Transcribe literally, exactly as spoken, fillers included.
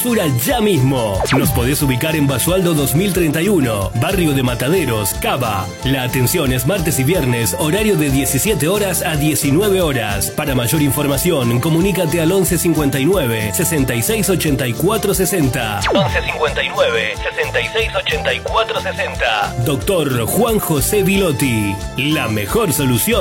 Sura ya mismo. Nos podés ubicar en Basualdo dos mil treinta y uno, barrio de Mataderos, Cava. La atención es martes y viernes, horario de diecisiete horas a diecinueve horas. Para mayor información, comunícate al once cincuenta y nueve, sesenta y seis ochenta y cuatro sesenta. once cincuenta y nueve, sesenta y seis ochenta y cuatro sesenta. Doctor Juan José Vilotti, la mejor solución